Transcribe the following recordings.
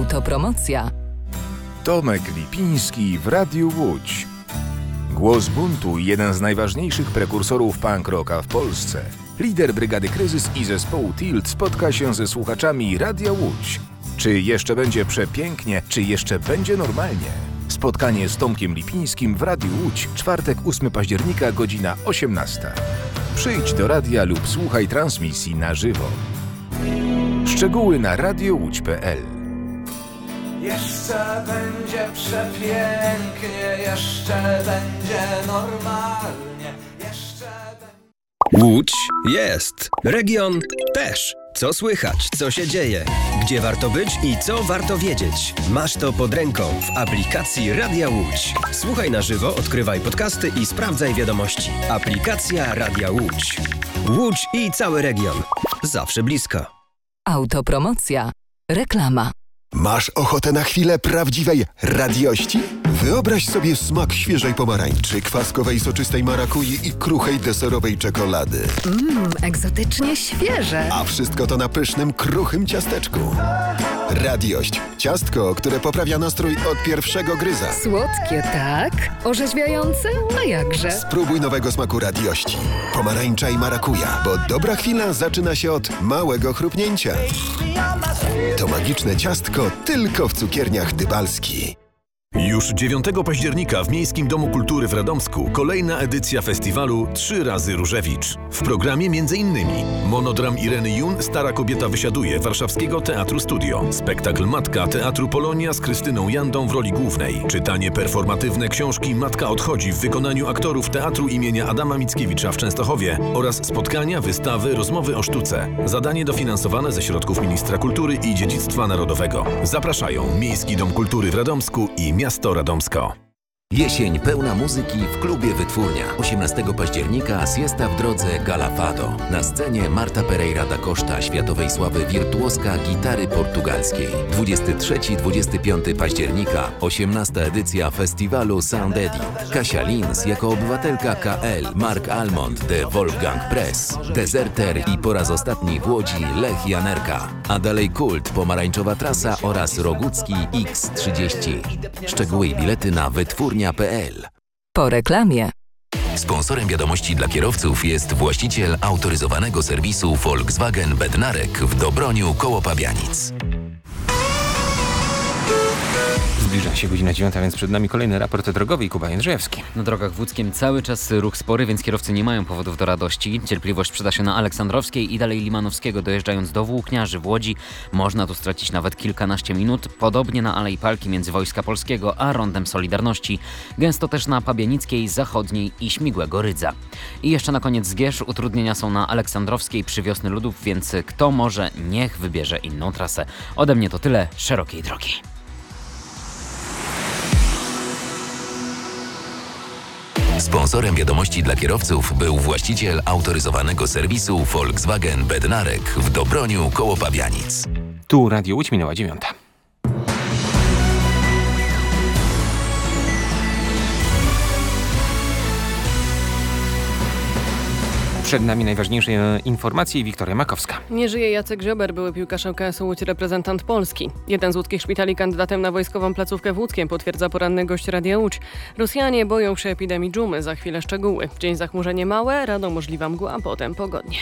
Autopromocja. Tomek Lipiński w Radiu Łódź. Głos buntu i jeden z najważniejszych prekursorów punk rocka w Polsce. Lider Brygady Kryzys i zespołu Tilt spotka się ze słuchaczami Radia Łódź. Czy jeszcze będzie przepięknie, czy jeszcze będzie normalnie? Spotkanie z Tomkiem Lipińskim w Radiu Łódź, czwartek 8 października, godzina 18. Przyjdź do radia lub słuchaj transmisji na żywo. Szczegóły na radiołódź.pl. Jeszcze będzie przepięknie, jeszcze będzie normalnie, jeszcze będzie... Łódź jest, region też. Co słychać, co się dzieje, gdzie warto być i co warto wiedzieć. Masz to pod ręką w aplikacji Radia Łódź. Słuchaj na żywo, odkrywaj podcasty i sprawdzaj wiadomości. Aplikacja Radia Łódź. Łódź i cały region. Zawsze blisko. Autopromocja. Reklama. Masz ochotę na chwilę prawdziwej radiości? Wyobraź sobie smak świeżej pomarańczy, kwaskowej soczystej marakui i kruchej deserowej czekolady. Egzotycznie świeże. A wszystko to na pysznym, kruchym ciasteczku. Radiość. Ciastko, które poprawia nastrój od pierwszego gryza. Słodkie, tak? Orzeźwiające? A jakże? Spróbuj nowego smaku radiości. Pomarańcza i marakuja, bo dobra chwila zaczyna się od małego chrupnięcia. To magiczne ciastko tylko w cukierniach Dybalski. Już 9 października w Miejskim Domu Kultury w Radomsku kolejna edycja festiwalu 3 razy Różewicz. W programie m.in. monodram Ireny Jun Stara kobieta wysiaduje Warszawskiego Teatru Studio, spektakl Matka Teatru Polonia z Krystyną Jandą w roli głównej, czytanie performatywne książki Matka odchodzi w wykonaniu aktorów Teatru imienia Adama Mickiewicza w Częstochowie oraz spotkania, wystawy, rozmowy o sztuce. Zadanie dofinansowane ze środków Ministra Kultury i Dziedzictwa Narodowego. Zapraszają Miejski Dom Kultury w Radomsku i Miasto Radomsko. Jesień pełna muzyki w klubie Wytwórnia. 18 października Siesta w drodze Gala Fado. Na scenie Marta Pereira da Costa, światowej sławy wirtuoska gitary portugalskiej. 23-25 października 18 edycja festiwalu Sound Eddy. Kasia Lins jako obywatelka KL, Mark Almond, The Wolfgang Press, Deserter i po raz ostatni w Łodzi Lech Janerka. A dalej Kult, Pomarańczowa Trasa oraz Rogucki X30. Szczegóły i bilety na wytwórnia.pl. Po reklamie. Sponsorem wiadomości dla kierowców jest właściciel autoryzowanego serwisu Volkswagen Bednarek w Dobroniu koło Pabianic. Zbliża się godzina 9, więc przed nami kolejny raport drogowy i Kuba Jędrzejewski. Na drogach w Łódzkiem cały czas ruch spory, więc kierowcy nie mają powodów do radości. Cierpliwość przyda się na Aleksandrowskiej i dalej Limanowskiego. Dojeżdżając do Włókniarzy w Łodzi można tu stracić nawet kilkanaście minut. Podobnie na Alei Palki między Wojska Polskiego a Rondem Solidarności. Gęsto też na Pabianickiej, Zachodniej i Śmigłego Rydza. I jeszcze na koniec Zgierz. Utrudnienia są na Aleksandrowskiej przy Wiosny Ludów, więc kto może, niech wybierze inną trasę. Ode mnie to tyle. Szerokiej drogi. Sponsorem wiadomości dla kierowców był właściciel autoryzowanego serwisu Volkswagen Bednarek w Dobroniu koło Pabianic. Tu Radio Łódź, minęła 9. Przed nami najważniejsze informacje i Wiktoria Makowska. Nie żyje Jacek Ziober, były piłkarz ŁKS-u Łódź, reprezentant Polski. Jeden z łódzkich szpitali kandydatem na wojskową placówkę w Łódzkiem, potwierdza poranny gość Radia Łódź. Rosjanie boją się epidemii dżumy, za chwilę szczegóły. W dzień zachmurzenie małe, rano możliwa mgła, a potem pogodnie.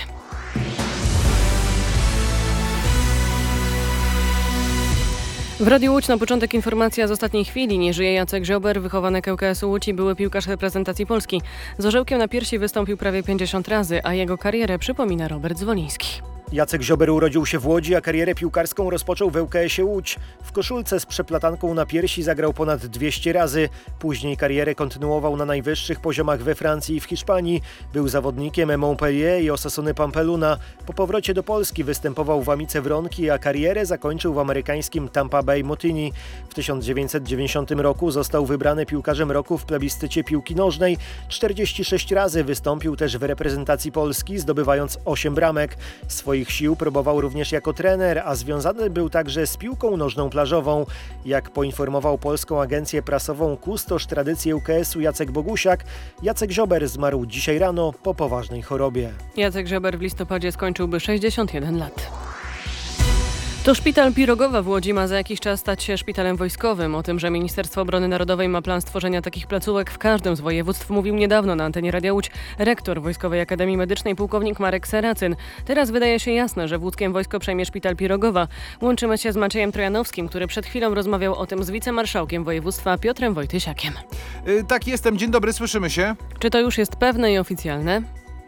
W Radiu Łódź na początek informacja z ostatniej chwili. Nie żyje Jacek Ziober, wychowanek ŁKS-u Łódź i były piłkarz reprezentacji Polski. Z orzełkiem na piersi wystąpił prawie 50 razy, a jego karierę przypomina Robert Zwoliński. Jacek Ziober urodził się w Łodzi, a karierę piłkarską rozpoczął w ŁKS-ie Łódź. W koszulce z przeplatanką na piersi zagrał ponad 200 razy. Później karierę kontynuował na najwyższych poziomach we Francji i w Hiszpanii. Był zawodnikiem Montpellier i Osasuna Pampeluna. Po powrocie do Polski występował w Amice Wronki, a karierę zakończył w amerykańskim Tampa Bay Mutiny. W 1990 roku został wybrany piłkarzem roku w plebiscycie piłki nożnej. 46 razy wystąpił też w reprezentacji Polski, zdobywając 8 bramek. Swoich sił próbował również jako trener, a związany był także z piłką nożną plażową. Jak poinformował polską agencję prasową kustosz tradycji ŁKS-u Jacek Bogusiak, Jacek Ziober zmarł dzisiaj rano po poważnej chorobie. Jacek Ziober w listopadzie skończyłby 61 lat. To szpital Pirogowa w Łodzi ma za jakiś czas stać się szpitalem wojskowym. O tym, że Ministerstwo Obrony Narodowej ma plan stworzenia takich placówek w każdym z województw, mówił niedawno na antenie Radia Łódź rektor Wojskowej Akademii Medycznej pułkownik Marek Seracyn. Teraz wydaje się jasne, że w łódzkiem wojsko przejmie szpital Pirogowa. Łączymy się z Maciejem Trojanowskim, który przed chwilą rozmawiał o tym z wicemarszałkiem województwa Piotrem Wojtysiakiem. Tak, jestem. Dzień dobry, słyszymy się. Czy to już jest pewne i oficjalne?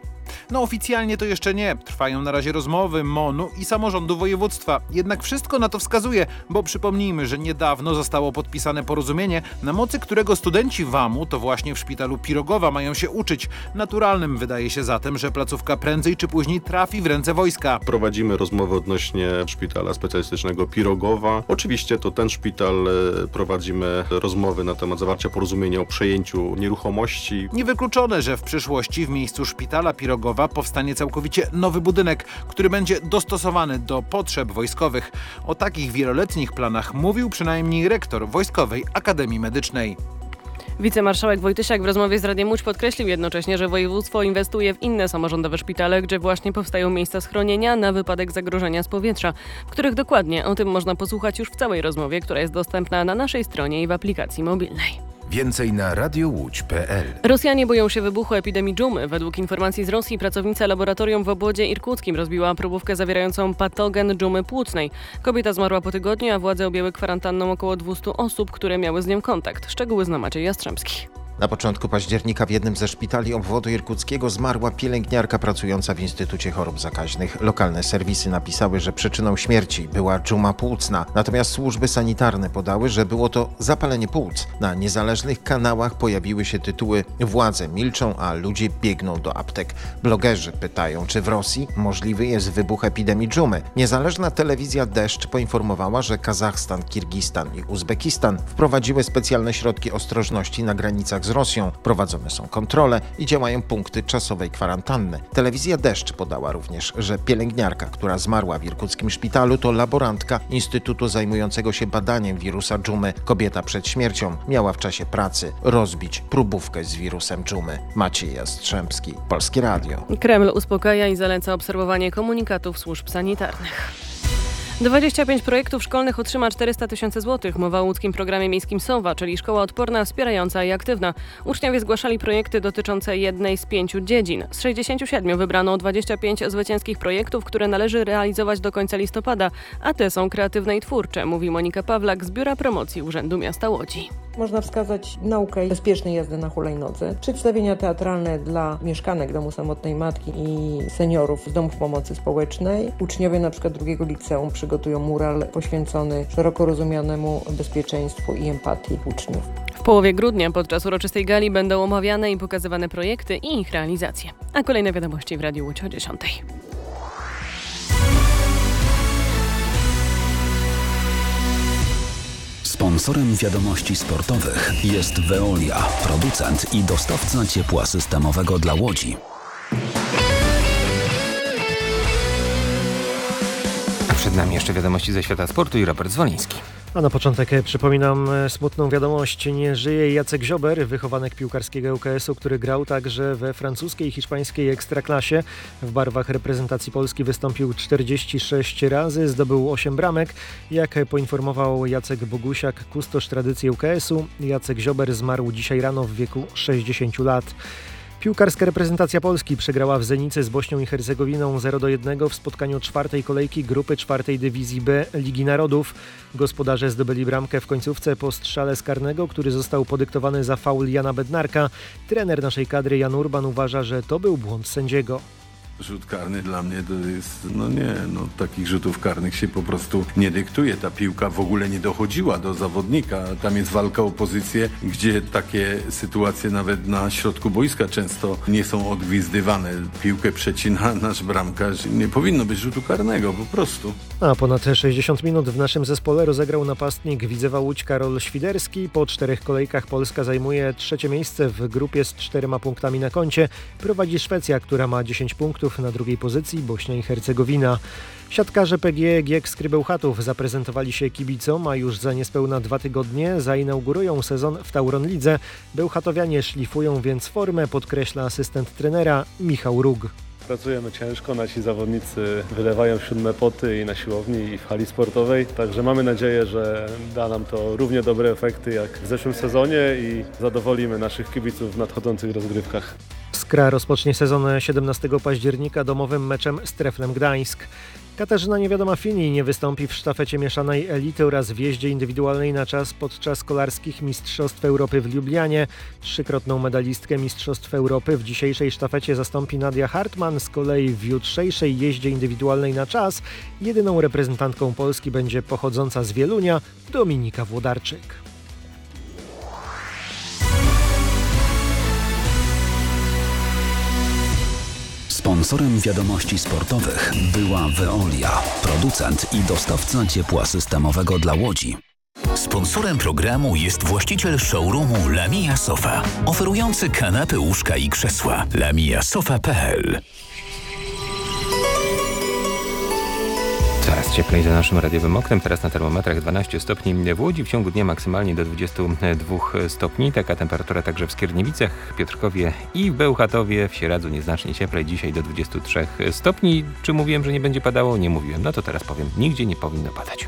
No oficjalnie to jeszcze nie. Trwają na razie rozmowy MON-u i samorządu województwa. Jednak wszystko na to wskazuje, bo przypomnijmy, że niedawno zostało podpisane porozumienie, na mocy którego studenci WAM-u to właśnie w szpitalu Pirogowa mają się uczyć. Naturalnym wydaje się zatem, że placówka prędzej czy później trafi w ręce wojska. Prowadzimy rozmowy odnośnie szpitala specjalistycznego Pirogowa. Oczywiście to ten szpital, prowadzimy rozmowy na temat zawarcia porozumienia o przejęciu nieruchomości. Niewykluczone, że w przyszłości w miejscu szpitala Pirogowa powstanie całkowicie nowy budynek, który będzie dostosowany do potrzeb wojskowych. O takich wieloletnich planach mówił przynajmniej rektor Wojskowej Akademii Medycznej. Wicemarszałek Wojtysiak w rozmowie z Radiem Łódź podkreślił jednocześnie, że województwo inwestuje w inne samorządowe szpitale, gdzie właśnie powstają miejsca schronienia na wypadek zagrożenia z powietrza, w których dokładnie o tym można posłuchać już w całej rozmowie, która jest dostępna na naszej stronie i w aplikacji mobilnej. Więcej na radiowódź.pl. Rosjanie boją się wybuchu epidemii dżumy. Według informacji z Rosji pracownica laboratorium w obwodzie irkuckim rozbiła próbówkę zawierającą patogen dżumy płucnej. Kobieta zmarła po tygodniu, a władze objęły kwarantanną około 200 osób, które miały z nią kontakt. Szczegóły zna Maciej Jastrzębski. Na początku października w jednym ze szpitali obwodu irkuckiego zmarła pielęgniarka pracująca w Instytucie Chorób Zakaźnych. Lokalne serwisy napisały, że przyczyną śmierci była dżuma płucna. Natomiast służby sanitarne podały, że było to zapalenie płuc. Na niezależnych kanałach pojawiły się tytuły "Władze milczą, a ludzie biegną do aptek". Blogerzy pytają, czy w Rosji możliwy jest wybuch epidemii dżumy. Niezależna telewizja Deszcz poinformowała, że Kazachstan, Kirgistan i Uzbekistan wprowadziły specjalne środki ostrożności na granicach z Rosją. Prowadzone są kontrole i działają punkty czasowej kwarantanny. Telewizja Deszcz podała również, że pielęgniarka, która zmarła w irkuckim szpitalu, to laborantka Instytutu zajmującego się badaniem wirusa dżumy. Kobieta przed śmiercią miała w czasie pracy rozbić próbówkę z wirusem dżumy. Maciej Jastrzębski, Polskie Radio. Kreml uspokaja i zaleca obserwowanie komunikatów służb sanitarnych. 25 projektów szkolnych otrzyma 400 000 złotych. Mowa o łódzkim programie miejskim SOWA, czyli szkoła odporna, wspierająca i aktywna. Uczniowie zgłaszali projekty dotyczące jednej z 5 dziedzin. Z 67 wybrano 25 zwycięskich projektów, które należy realizować do końca listopada, a te są kreatywne i twórcze, mówi Monika Pawlak z Biura Promocji Urzędu Miasta Łodzi. Można wskazać naukę bezpiecznej jazdy na hulajnodze, przedstawienia teatralne dla mieszkanek Domu Samotnej Matki i seniorów z domów pomocy społecznej. Uczniowie na przykład drugiego liceum przygotują mural poświęcony szeroko rozumianemu bezpieczeństwu i empatii uczniów. W połowie grudnia podczas uroczystej gali będą omawiane i pokazywane projekty i ich realizacje. A kolejne wiadomości w Radiu Łódź o 10:00. Sponsorem wiadomości sportowych jest Veolia, producent i dostawca ciepła systemowego dla Łodzi. A przed nami jeszcze wiadomości ze świata sportu i Robert Zwoliński. A na początek przypominam smutną wiadomość. Nie żyje Jacek Ziober, wychowanek piłkarskiego ŁKS-u, który grał także we francuskiej i hiszpańskiej ekstraklasie. W barwach reprezentacji Polski wystąpił 46 razy, zdobył 8 bramek. Jak poinformował Jacek Bogusiak, kustosz tradycji ŁKS-u, Jacek Ziober zmarł dzisiaj rano w wieku 60 lat. Piłkarska reprezentacja Polski przegrała w Zenicy z Bośnią i Hercegowiną 0-1 w spotkaniu czwartej kolejki grupy 4. Dywizji B Ligi Narodów. Gospodarze zdobyli bramkę w końcówce po strzale z karnego, który został podyktowany za faul Jana Bednarka. Trener naszej kadry Jan Urban uważa, że to był błąd sędziego. Rzut karny dla mnie to jest, takich rzutów karnych się po prostu nie dyktuje. Ta piłka w ogóle nie dochodziła do zawodnika. Tam jest walka o pozycję, gdzie takie sytuacje nawet na środku boiska często nie są odgwizdywane. Piłkę przecina nasz bramkarz. Nie powinno być rzutu karnego, po prostu. A ponad 60 minut w naszym zespole rozegrał napastnik Widzewa Łódź Karol Świderski. Po 4 kolejkach Polska zajmuje 3. miejsce w grupie z 4 punktami na koncie. Prowadzi Szwecja, która ma 10 punktów. Na drugiej pozycji Bośnia i Hercegowina. Siatkarze PGE GiEK z Krybełchatów zaprezentowali się kibicom, a już za niespełna 2 tygodnie zainaugurują sezon w Tauron Lidze. Bełchatowianie szlifują więc formę, podkreśla asystent trenera Michał Róg. Pracujemy ciężko, nasi zawodnicy wylewają 7 poty i na siłowni, i w hali sportowej, także mamy nadzieję, że da nam to równie dobre efekty jak w zeszłym sezonie i zadowolimy naszych kibiców w nadchodzących rozgrywkach. Skra rozpocznie sezon 17 października domowym meczem z Treflem Gdańsk. Katarzyna Niewiadoma-Fini nie wystąpi w sztafecie mieszanej elity oraz w jeździe indywidualnej na czas podczas kolarskich Mistrzostw Europy w Lublianie. 3-krotną medalistkę Mistrzostw Europy w dzisiejszej sztafecie zastąpi Nadia Hartmann. Z kolei w jutrzejszej jeździe indywidualnej na czas jedyną reprezentantką Polski będzie pochodząca z Wielunia Dominika Włodarczyk. Sponsorem wiadomości sportowych była Veolia, producent i dostawca ciepła systemowego dla Łodzi. Sponsorem programu jest właściciel showroomu Lamia Sofa, oferujący kanapy, łóżka i krzesła. lamiasofa.pl. Coraz cieplej za naszym radiowym oknem, teraz na termometrach 12 stopni w Łodzi, w ciągu dnia maksymalnie do 22 stopni. Taka temperatura także w Skierniewicach, Piotrkowie i w Bełchatowie, w Sieradzu nieznacznie cieplej, dzisiaj do 23 stopni. Czy mówiłem, że nie będzie padało? Nie mówiłem, no to teraz powiem, nigdzie nie powinno padać.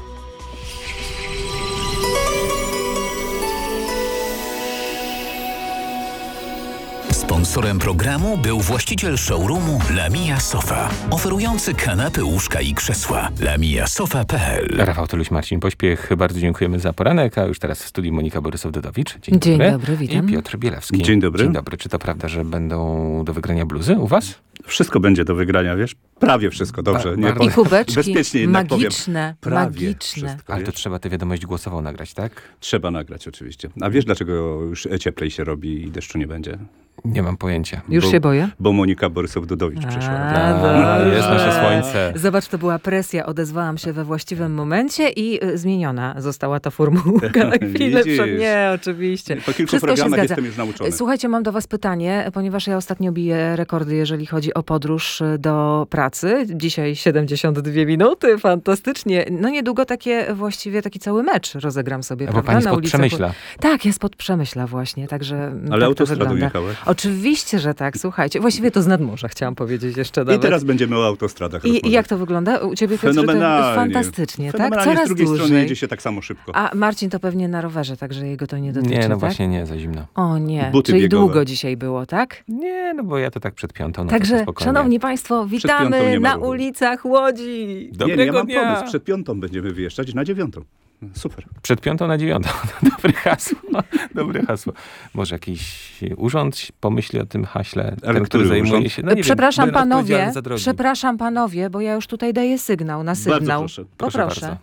Sponsorem programu był właściciel showroomu Lamia Sofa, oferujący kanapy, łóżka i krzesła. lamiasofa.pl. Rafał Tyluś, Marcin Pośpiech, bardzo dziękujemy za poranek, a już teraz w studiu Monika Borysow-Dodowicz. Dzień dobry, witam. I Piotr Bielewski. Dzień dobry. Dzień dobry. Czy to prawda, że będą do wygrania bluzy u was? Wszystko będzie do wygrania, wiesz? Prawie wszystko, dobrze. I kubeczki bezpiecznie jednak magiczne, powiem. magiczne. Wszystko, ale to wiesz? trzeba tę wiadomość głosową nagrać, tak? Trzeba nagrać oczywiście. A wiesz, dlaczego już cieplej się robi i deszczu nie będzie? Nie mam pojęcia. Już się boję? Bo Monika Borysow-Dudowicz przyszła. Jest nasze słońce. Zobacz, to była presja. Odezwałam się we właściwym momencie i zmieniona została ta formułka na chwilę przed. Nie, oczywiście. Po kilku Wszystko programach się zgadza. jestem już nauczony. Słuchajcie, mam do was pytanie, ponieważ ja ostatnio biję rekordy, jeżeli chodzi o podróż do pracy. Dzisiaj 72 minuty, fantastycznie. No niedługo właściwie taki cały mecz rozegram sobie, Bo prawda? pani na spod ulicy. Przemyśla. Tak, ja spod Przemyśla właśnie, także Ale tak autostradą jechałeś? Oczywiście, że tak, słuchajcie. Właściwie to z nadmorza chciałam powiedzieć jeszcze nawet. I teraz będziemy o autostradach I jak to wygląda? U ciebie, Piotr, fenomenalnie. Fantastycznie, tak? Fenomenalnie, Coraz z drugiej dłużej. strony jedzie się tak samo szybko. A Marcin to pewnie na rowerze, także jego to nie dotyczy, Nie, no tak? właśnie nie, za zimno. O nie, Buty czyli biegowe. długo dzisiaj było, tak? Nie, no bo ja to tak przed 5. No Także, to szanowni państwo, witamy na ulicach Łodzi. Ja mam pomysł. Przed 5 będziemy wyjeżdżać na 9. Super. Przed 5 na 9. Dobre hasło. Może jakiś urząd pomyśli o tym haśle, Ale ten, który zajmuje się... No nie przepraszam wiem, panowie, bo ja już tutaj daję sygnał na sygnał. Bardzo proszę. Proszę bardzo.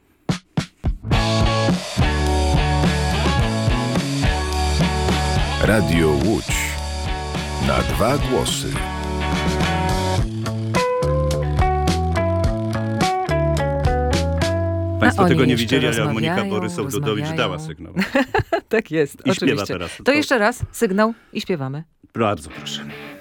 Radio Łódź. Na 2 głosy. Państwo tego nie widzieli, ale Monika Borysow-Dudowicz dała sygnał. Tak jest, I oczywiście. śpiewa teraz. To jeszcze raz sygnał i śpiewamy. Bardzo proszę.